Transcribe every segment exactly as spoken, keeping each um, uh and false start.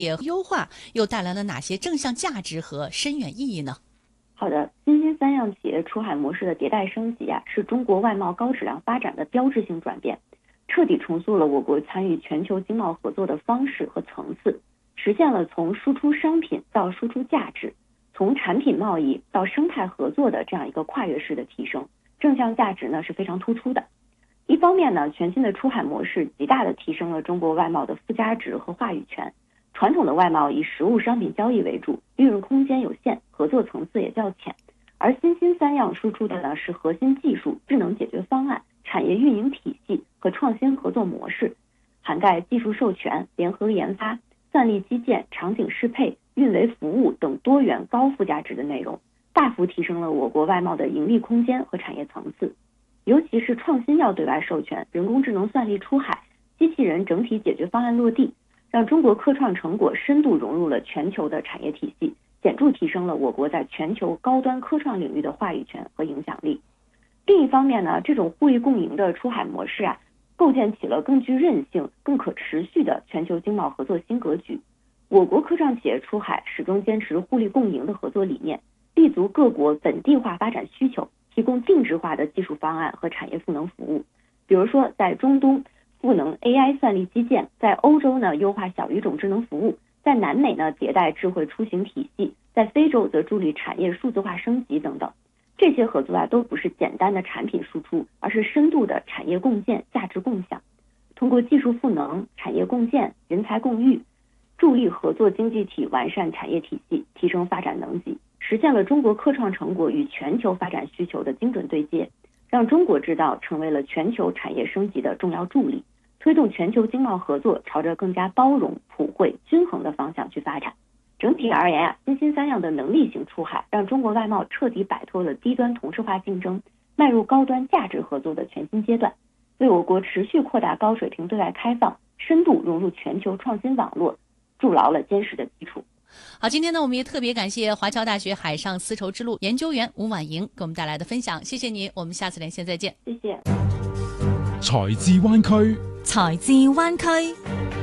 也优化又带来了哪些正向价值和深远意义呢？ 好的，新兴三样企业出海模式的迭代升级啊，是中国外贸高质量发展的标志性转变，彻底重塑了我国参与全球经贸合作的方式和层次，实现了从输出商品到输出价值，从产品贸易到生态合作的这样一个跨越式的提升，正向价值呢是非常突出的。一方面呢，全新的出海模式极大地提升了中国外贸的附加值和话语权。传统的外贸以实物商品交易为主，利润空间有限，合作层次也较浅。而新兴三样输出的呢是核心技术、智能解决方案、产业运营体系和创新合作模式，涵盖技术授权、联合研发、算力基建、场景适配、运维服务等多元高附加值的内容，大幅提升了我国外贸的盈利空间和产业层次。尤其是创新药对外授权、人工智能算力出海、机器人整体解决方案落地，让中国科创成果深度融入了全球的产业体系，显著提升了我国在全球高端科创领域的话语权和影响力。另一方面呢，这种互利共赢的出海模式啊，构建起了更具韧性、更可持续的全球经贸合作新格局。我国科创企业出海始终坚持互利共赢的合作理念，立足各国本地化发展需求，提供定制化的技术方案和产业赋能服务。比如说，在中东赋能 A I 算力基建，在欧洲呢优化小语种智能服务，在南美呢迭代智慧出行体系，在非洲则助力产业数字化升级等等。这些合作啊都不是简单的产品输出，而是深度的产业共建、价值共享。通过技术赋能、产业共建、人才共育，助力合作经济体完善产业体系，提升发展能级，实现了中国科创成果与全球发展需求的精准对接，让中国制造成为了全球产业升级的重要助力，推动全球经贸合作朝着更加包容、普惠、均衡的方向去发展。整体而言啊，新兴三样的能力型出海，让中国外贸彻底摆脱了低端同质化竞争，迈入高端价值合作的全新阶段，为我国持续扩大高水平对外开放、深度融入全球创新网络筑牢了坚实的基础。 好，今天呢，我们也特别感谢华侨大学海上丝绸之路研究员吴婉莹给我们带来的分享，谢谢你，我们下次连线再见。 谢谢。 財智灣區， 財智灣區。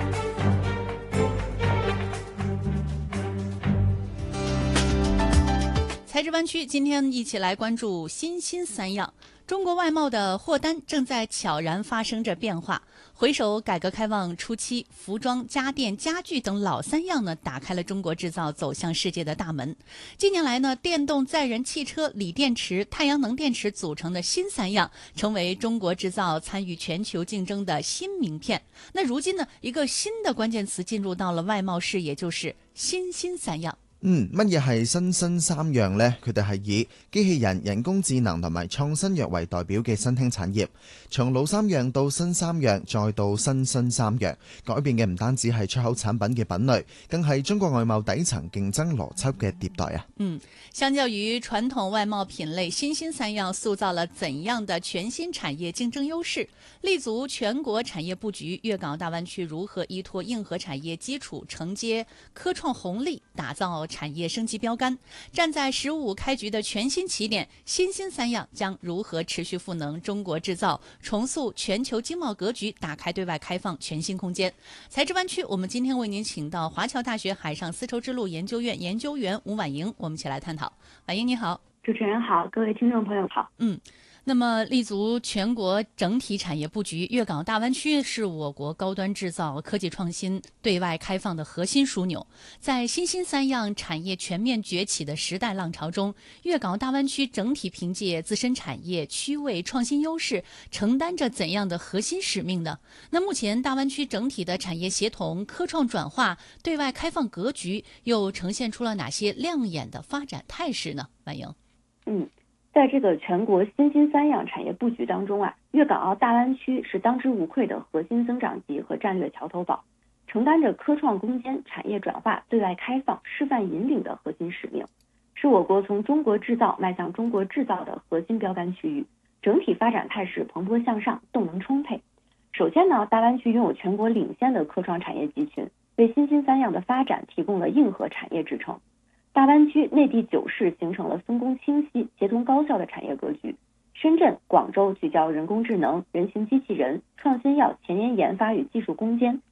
财智湾区今天一起来关注新兴三样。中国外贸的货单正在悄然发生着变化。回首改革开放初期，服装、家电、家具等老三样呢，打开了中国制造走向世界的大门。近年来呢，电动载人汽车、锂电池、太阳能电池组成的新三样，成为中国制造参与全球竞争的新名片。那如今呢，一个新的关键詞進入到了外貿視野，就是新興三樣。 嗯，乜嘢係新新三樣呢？佢哋係以機器人、人工智能同埋創新藥為代表嘅新興產業，從老三樣到新三樣，再到新新三樣，改變嘅唔單止係出口產品嘅品類，更係中國外貿底層競爭邏輯嘅迭代啊！ 嗯，相較於傳統外貿品類，新興三樣塑造了怎樣的全新產業競爭優勢？立足全國產業佈局，粵港大灣區如何依託硬核產業基礎，承接科創紅利，打造產業升級標杆？站在十五開局的全新起點，新興三樣將如何持續賦能中國製造，重塑全球經貿格局，打開對外開放全新空間？財智灣區，我們今天為您請到華僑大學海上絲綢之路研究院研究員吳婉瑩，我們一起來探討。婉瑩你好。 主持人好，各位聽眾朋友好。 嗯。那麼立足全國整體產業佈局，粵港大灣區是我國高端製造、科技創新、對外開放的核心樞紐。在新興三樣產業全面崛起的時代浪潮中，粵港大灣區整體憑借自身產業、區位創新優勢，承擔着怎樣的核心使命呢？那目前大灣區整體的產業協同、科創轉化、對外開放格局又呈現出了哪些亮眼的發展態勢呢？婉瑩。 嗯。在這個全國新興三樣產業佈局當中啊，粵港澳大灣區是當之無愧的核心增長極和戰略橋頭堡，承擔着科創攻堅、產業轉化、對外開放、示範引領的核心使命，是我國從中國製造邁向中國製造的核心標杆區域，整體發展態勢蓬勃向上，動能充沛。首先呢，大灣區擁有全國領先的科創產業集群，為新興三樣的發展提供了硬核產業支撐。大灣區內地九市形成了分工清晰、協同高效的產業格局。深圳、廣州聚焦人工智能、人形機器人、創新藥前沿研發與技術攻堅，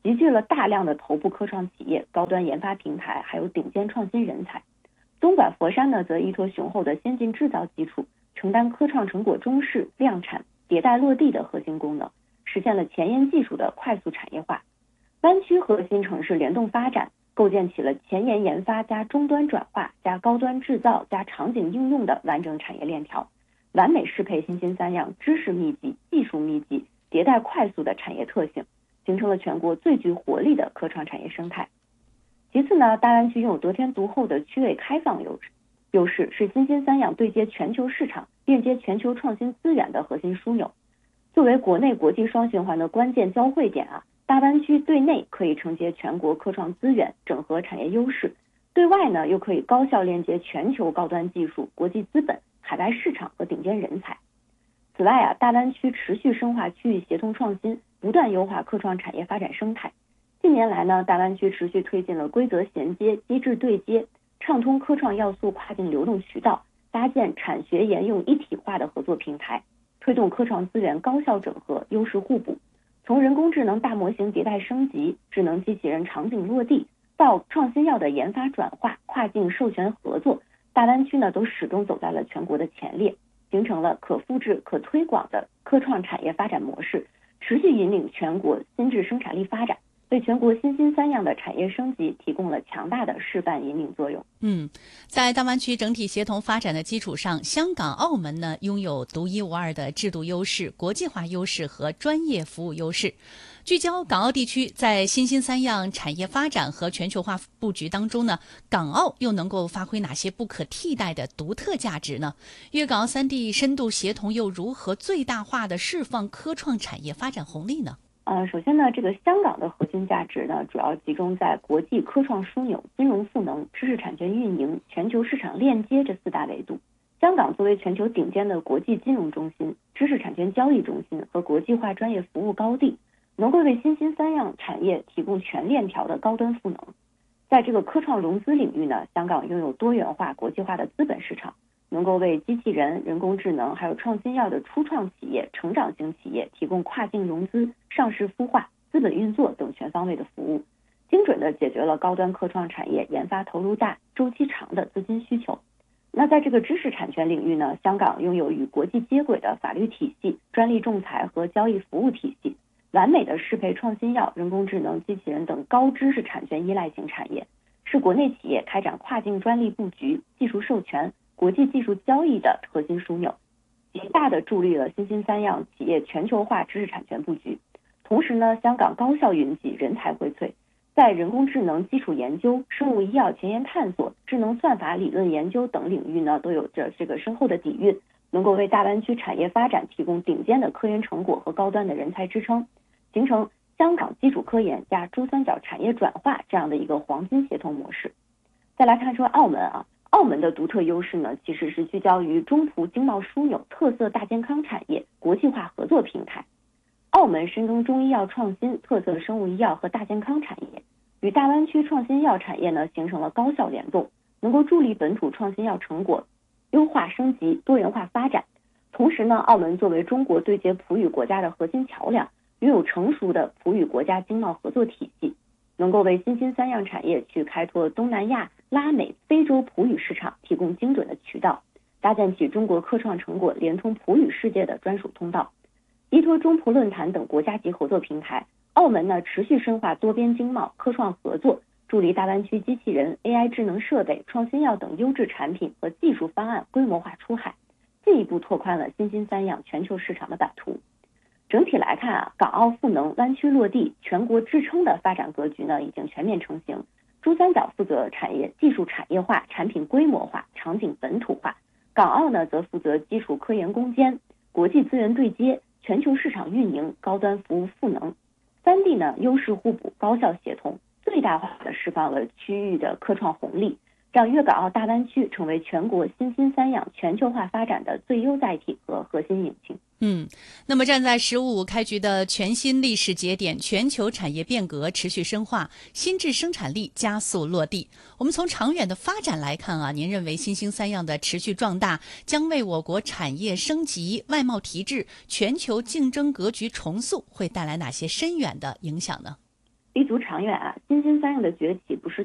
集聚了大量的头部科创企业、高端研发平台，还有顶尖创新人才。东莞佛山呢，则依托雄厚的先进制造基础，承担科创成果中试、量产、迭代落地的核心功能，实现了前沿技术的快速产业化。湾区核心城市联动发展，构建起了前沿研发加终端转化加高端制造加场景应用的完整产业链条，完美适配新兴三样知识密集、技术密集、迭代快速的产业特性，形成了全国最具活力的科创产业生态。其次呢，大湾区拥有得天独厚的区位开放优势，优势是新兴三样对接全球市场、链接全球创新资源的核心枢纽。作为国内国际双循环的关键交汇点啊，大湾区对内可以承接全国科创资源，整合产业优势；对外呢，又可以高效链接全球高端技术、国际资本、海外市场和顶尖人才。此外啊，大湾区持续深化区域协同创新，不断优化科创产业发展生态。近年来呢，大湾区持续推进了规则衔接、机制对接，畅通科创要素跨境流动渠道，搭建产学研用一体化的合作平台，推动科创资源高效整合、优势互补。从人工智能大模型迭代升级、智能机器人场景落地，到创新药的研发转化、跨境授权合作，大湾区呢都始终走在了全国的前列，形成了可复制、可推广的科创产业发展模式，持续引领全国新质生产力发展，为全国新兴三样的产业升级提供了强大的示范引领作用。 嗯，在大湾区整体协同发展的基础上，香港、澳门呢拥有独一无二的制度优势、国际化优势和专业服务优势。聚焦港澳地区在新兴三样产业发展和全球化布局当中呢，港澳又能够发挥哪些不可替代的独特价值呢？粤港澳三地深度协同又如何最大化的释放科创产业发展红利呢？ 呃，首先呢，这个香港的核心价值呢，主要集中在国际科创枢纽、金融赋能、知识产权运营、全球市场链接这四大维度。香港作为全球顶尖的国际金融中心、知识产权交易中心和国际化专业服务高地，能够为新兴三样产业提供全链条的高端赋能。在这个科创融资领域呢，香港拥有多元化、国际化的资本市场，能够为机器人、人工智能还有创新药的初创企业、成长型企业提供跨境融资、上市孵化、资本运作等全方位的服务，精准地解决了高端科创产业研发投入大、周期长的资金需求。那在这个知识产权领域呢，香港拥有与国际接轨的法律体系、专利仲裁和交易服务体系，完美的适配创新药、人工智能、机器人等高知识产权依赖型产业，是国内企业开展跨境专利布局、技术授权、国际技术交易的核心枢纽，极大地助力了新兴三样企业全球化知识产权布局。同时呢，香港高效云集、人才荟萃，在人工智能基础研究、生物医药前沿探索、智能算法理论研究等领域呢，都有着这个深厚的底蕴，能够为大湾区产业发展提供顶尖的科研成果和高端的人才支撑，形成香港基础科研加珠三角产业转化这样的一个黄金协同模式。再来看说澳门啊，澳门的独特优势呢，其实是聚焦于中葡经贸枢纽、特色大健康产业、国际化合作平台。澳门深耕中医药创新、特色生物医药和大健康产业，与大湾区创新药产业呢形成了高效联动，能够助力本土创新药成果优化升级、多元化发展。同时呢，澳门作为中国对接葡语国家的核心桥梁，拥有成熟的葡语国家经贸合作体系，能够为新兴三样产业去开拓东南亚、拉美、非洲葡语市场提供精准的渠道，搭建起中国科创成果连通葡语世界的专属通道。依托中葡论坛等国家级合作平台，澳门呢持续深化多边经贸、科创合作，助力大湾区机器人、A I 智能设备、创新药等优质产品和技术方案规模化出海，进一步拓宽了新兴三样全球市场的版图。整体来看啊，港澳赋能、湾区落地、全国支撑的发展格局呢已经全面成型。珠三角负责产业技术产业化、产品规模化、场景本土化，港澳呢则负责基础科研攻坚、国际资源对接、全球市场运营、高端服务赋能。三地呢优势互补、高效协同，最大化的释放了区域的科创红利，让粤港澳大湾区成为全国新兴三样全球化发展的最优载体和核心引擎。 嗯，那么站在“十五五”开局的全新历史节点，全球产业变革持续深化，新质生产力加速落地。我们从长远的发展来看啊，您认为新兴三样的持续壮大将为我国产业升级、外贸提质、全球竞争格局重塑会带来哪些深远的影响呢？ 立足长远啊，新兴三样的崛起不是